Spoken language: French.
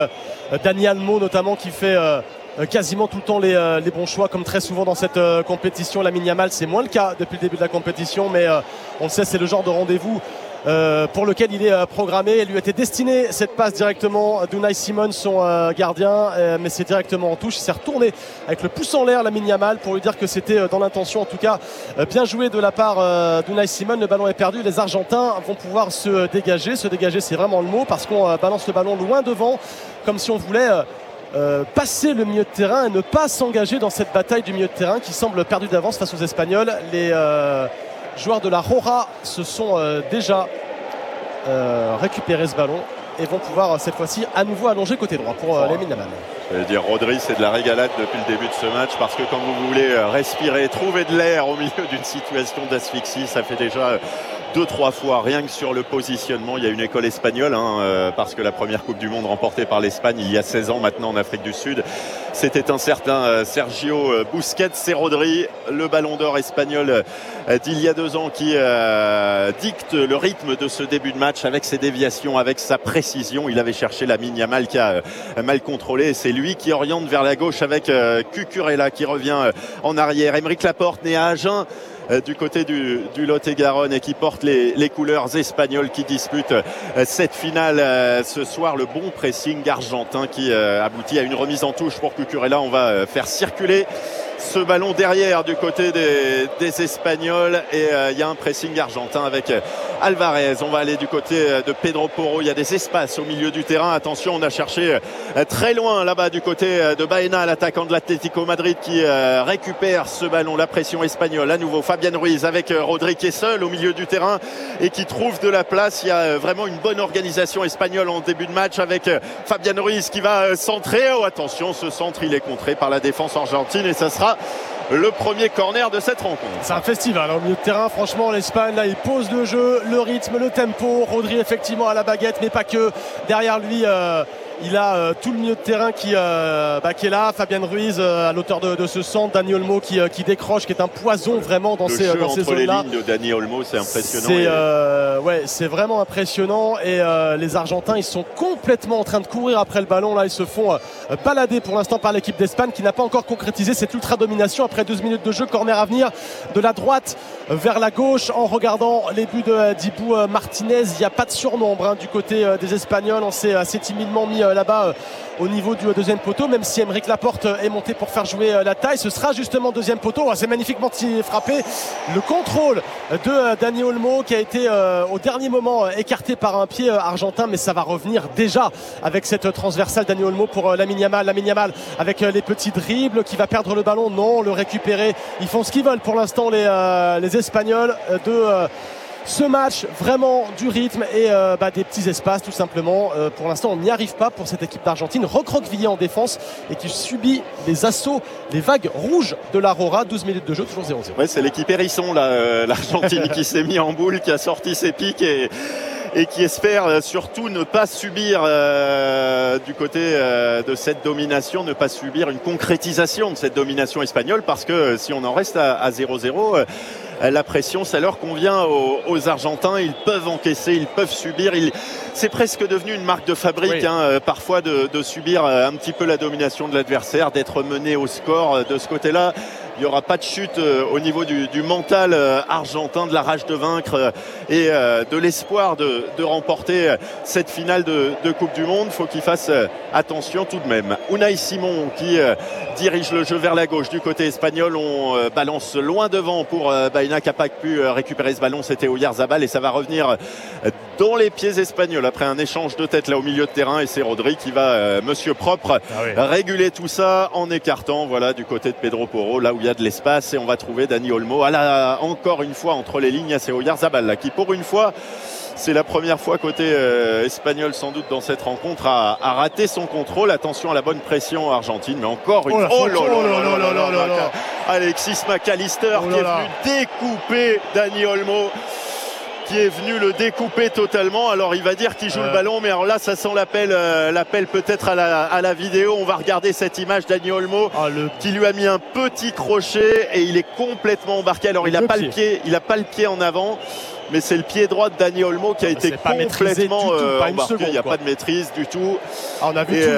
Dani Olmo notamment qui fait quasiment tout le temps les bons choix, comme très souvent dans cette compétition. Lamine Yamal, c'est moins le cas depuis le début de la compétition, mais on le sait, c'est le genre de rendez-vous pour lequel il est programmé. Elle lui a été destinée cette passe directement d'Unai Simon, son gardien, mais c'est directement en touche. Il s'est retourné avec le pouce en l'air, Lamine Yamal, pour lui dire que c'était dans l'intention, en tout cas bien joué de la part d'Unai Simon. Le ballon est perdu, les Argentins vont pouvoir se dégager, c'est vraiment le mot, parce qu'on balance le ballon loin devant, comme si on voulait passer le milieu de terrain et ne pas s'engager dans cette bataille du milieu de terrain qui semble perdue d'avance face aux Espagnols. Les joueurs de la Roja se sont déjà récupérés ce ballon et vont pouvoir cette fois-ci à nouveau allonger côté droit pour Lamine Yamal. Je veux dire, Rodri, c'est de la régalade depuis le début de ce match, parce que quand vous voulez respirer, trouver de l'air au milieu d'une situation d'asphyxie, ça fait déjà 2-3 fois, rien que sur le positionnement. Il y a une école espagnole, parce que la première Coupe du Monde remportée par l'Espagne il y a 16 ans maintenant en Afrique du Sud, c'était un certain Sergio Busquets. C'est Rodri, le ballon d'or espagnol d'il y a 2 ans, qui dicte le rythme de ce début de match avec ses déviations, avec sa précision. Il avait cherché Lamine Yamal qui a mal contrôlé. C'est lui qui oriente vers la gauche avec Cucurella qui revient en arrière. Aymeric Laporte, né à Agen, du côté du Lot-et-Garonne, et qui porte les couleurs espagnoles, qui dispute cette finale ce soir. Le bon pressing argentin qui aboutit à une remise en touche pour Cucurella. On va faire circuler ce ballon derrière du côté des Espagnols, et il y a un pressing argentin avec Alvarez. On va aller du côté de Pedro Porro. Il y a des espaces au milieu du terrain. Attention, on a cherché très loin là-bas du côté de Baena, l'attaquant de l'Atlético Madrid, qui récupère ce ballon. La pression espagnole à nouveau. Fabian Ruiz avec Rodri qui est seul au milieu du terrain et qui trouve de la place. Il y a vraiment une bonne organisation espagnole en début de match avec Fabian Ruiz qui va centrer. Oh, attention, ce centre il est contré par la défense argentine, et ça sera le premier corner de cette rencontre. C'est un festival au milieu de terrain, franchement. L'Espagne là, il pose le jeu, le rythme, le tempo. Rodri effectivement à la baguette, mais pas que. Derrière lui il a tout le milieu de terrain qui est là. Fabian Ruiz à l'auteur de ce centre. Dani Olmo qui décroche, qui est un poison vraiment dans ces zones-là. Entre les lignes de Dani Olmo, c'est impressionnant. C'est vraiment impressionnant. Et les Argentins, ils sont complètement en train de courir après le ballon. Là, ils se font balader pour l'instant par l'équipe d'Espagne, qui n'a pas encore concrétisé cette ultra-domination. Après 12 minutes de jeu, corner à venir de la droite vers la gauche. En regardant les buts de Dibu Martinez, il n'y a pas de surnombre du côté des Espagnols. On s'est assez timidement mis là-bas au niveau du deuxième poteau, même si Aymeric Laporte est monté pour faire jouer la taille. Ce sera justement deuxième poteau. C'est magnifiquement frappé. Le contrôle de Dani Olmo qui a été au dernier moment écarté par un pied argentin, mais ça va revenir déjà avec cette transversale. Dani Olmo pour Lamine Yamal. Lamine Yamal avec les petits dribbles, qui va perdre le ballon. Non, le récupérer. Ils font ce qu'ils veulent pour l'instant, les Espagnols, de ce match, vraiment du rythme et des petits espaces tout simplement. Pour l'instant, on n'y arrive pas pour cette équipe d'Argentine, recroquevillée en défense et qui subit les assauts, les vagues rouges de la Roja. 12 minutes de jeu, toujours 0-0. Ouais, c'est l'équipe Hérisson là, l'Argentine qui s'est mis en boule, qui a sorti ses pics et qui espère surtout ne pas subir du côté de cette domination, ne pas subir une concrétisation de cette domination espagnole, parce que si on en reste à 0-0, la pression, ça leur convient aux Argentins. Ils peuvent encaisser, ils peuvent subir. C'est presque devenu une marque de fabrique, parfois de subir un petit peu la domination de l'adversaire, d'être mené au score de ce côté-là. Il n'y aura pas de chute au niveau du mental argentin, de la rage de vaincre et de l'espoir de remporter cette finale de Coupe du Monde. Il faut qu'il fasse attention tout de même. Unai Simon qui dirige le jeu vers la gauche du côté espagnol. On balance loin devant pour Baena, qui n'a pas pu récupérer ce ballon. C'était Oyarzabal, et ça va revenir dans les pieds espagnols après un échange de tête là au milieu de terrain, et c'est Rodri qui va, monsieur propre, réguler tout ça en écartant, voilà, du côté de Pedro Porro, là où il y a de l'espace, et on va trouver Dani Olmo encore une fois entre les lignes. C'est Oyarzabal là qui, pour une fois, c'est la première fois côté espagnol sans doute dans cette rencontre, a raté son contrôle. Attention à la bonne pression argentine, mais encore une fois, Alexis McAllister qui est venu découper Dani Olmo, qui est venu le découper totalement. Alors il va dire qu'il joue le ballon, mais alors là ça sent l'appel peut-être à la vidéo. On va regarder cette image. Dani Olmo qui lui a mis un petit crochet et il est complètement embarqué. Alors il n'a pas le pied en avant, mais c'est le pied droit de Dani Olmo qui a été complètement embarqué. Il n'y a pas de maîtrise du tout. On a vu